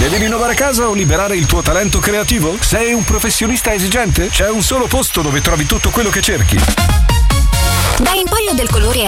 Devi rinnovare casa o liberare il tuo talento creativo? Sei un professionista esigente? C'è un solo posto dove trovi tutto quello che cerchi. Da Emporio del Colore